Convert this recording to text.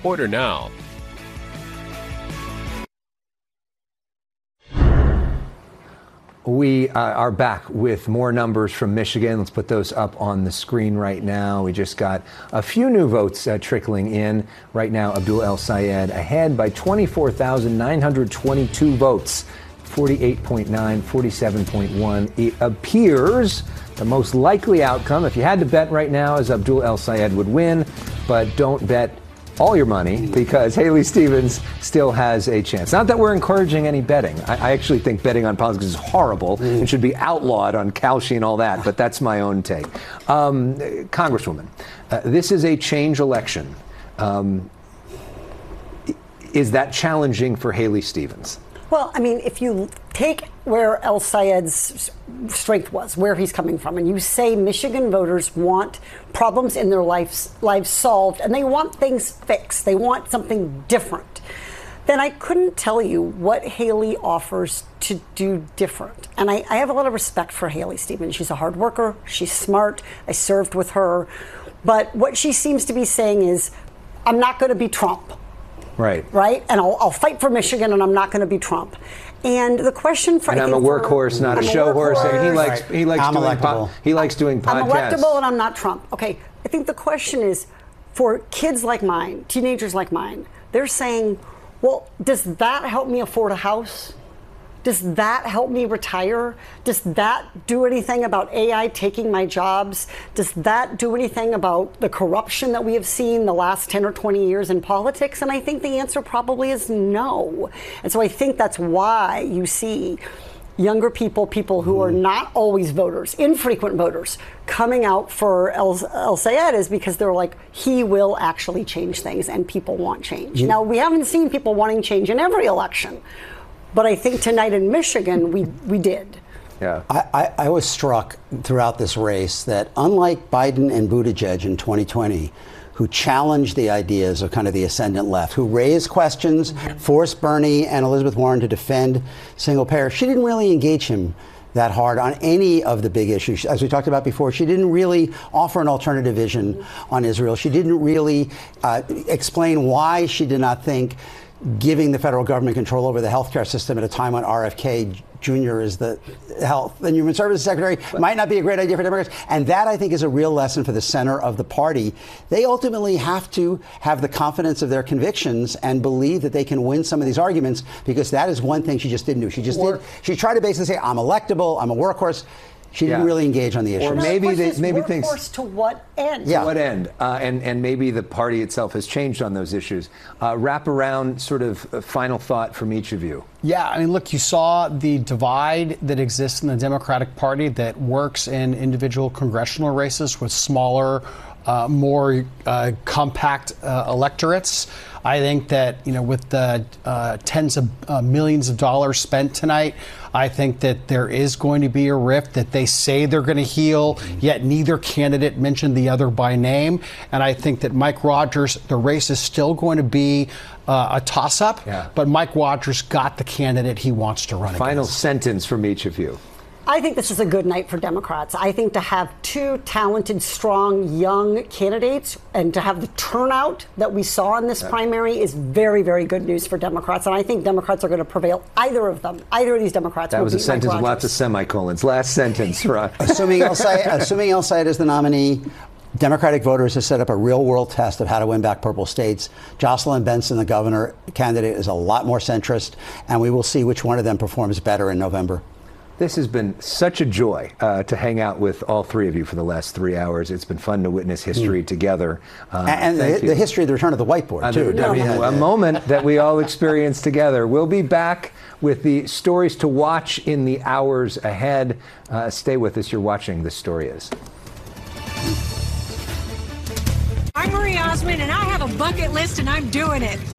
Order now. We are back with more numbers from Michigan. Let's put those up on the screen right now. We just got a few new votes trickling in. Right now, Abdul El-Sayed ahead by 24,922 votes. 48.9, 47.1. It appears the most likely outcome, if you had to bet right now, is Abdul El-Sayed would win. But don't bet all your money, because Haley Stevens still has a chance. Not that we're encouraging any betting. I actually think betting on politics is horrible and should be outlawed on Kalshi and all that, but that's my own take. Congresswoman, this is a change election. Is that challenging for Haley Stevens? Well, I mean, if you take where El-Sayed's strength was, where he's coming from, and you say Michigan voters want problems in their lives solved, and they want things fixed, they want something different, then I couldn't tell you what Haley offers to do different. And I have a lot of respect for Haley Stevens. She's a hard worker. She's smart. I served with her. But what she seems to be saying is, I'm not going to be Trump. Right. And I'll fight for Michigan, and I'm not going to be Trump. And the question for and I'm a workhorse, not a show horse. And he likes doing podcasts. I'm electable, and I'm not Trump. Okay. I think the question is, for kids like mine, teenagers like mine, they're saying, well, does that help me afford a house? Does that help me retire? Does that do anything about AI taking my jobs? Does that do anything about the corruption that we have seen the last 10 or 20 years in politics? And I think the answer probably is no. And so I think that's why you see younger people who are not always voters, infrequent voters, coming out for El-Sayed, is because they're like, he will actually change things, and people want change. Now, we haven't seen people wanting change in every election. But I think tonight in Michigan, we did. Yeah. I was struck throughout this race that, unlike Biden and Buttigieg in 2020, who challenged the ideas of kind of the ascendant left, who raised questions, forced Bernie and Elizabeth Warren to defend single payer, she didn't really engage him that hard on any of the big issues. As we talked about before, she didn't really offer an alternative vision on Israel. She didn't really explain why she did not think giving the federal government control over the healthcare system at a time when RFK Jr. is the Health and Human Services Secretary might not be a great idea for Democrats. And that, I think, is a real lesson for the center of the party. They ultimately have to have the confidence of their convictions and believe that they can win some of these arguments, because that is one thing she just didn't do. She tried to basically say, I'm electable, I'm a workhorse. She didn't really engage on the issue. Or maybe things to what end? Yeah. To what end? And maybe the party itself has changed on those issues. Wrap around sort of a final thought from each of you. Yeah, I mean, look, you saw the divide that exists in the Democratic Party that works in individual congressional races with smaller, more compact electorates. I think that, with the tens of millions of dollars spent tonight, I think that there is going to be a rift that they say they're going to heal, yet neither candidate mentioned the other by name. And I think that Mike Rogers, the race is still going to be a toss-up, but Mike Rogers got the candidate he wants to run Final against. Sentence from each of you. I think this is a good night for Democrats. I think to have two talented, strong, young candidates and to have the turnout that we saw in this primary is very, very good news for Democrats. And I think Democrats are going to prevail. Either of these Democrats. That was a sentence with lots of semicolons. Last sentence, Ron. Assuming El-Sayed is the nominee, Democratic voters have set up a real-world test of how to win back purple states. Jocelyn Benson, the governor candidate, is a lot more centrist, and we will see which one of them performs better in November. This has been such a joy to hang out with all three of you for the last 3 hours. It's been fun to witness history together. And the history of the return of the whiteboard, too. A moment that we all experienced together. We'll be back with the stories to watch in the hours ahead. Stay with us. You're watching This Story Is. I'm Marie Osmond, and I have a bucket list, and I'm doing it.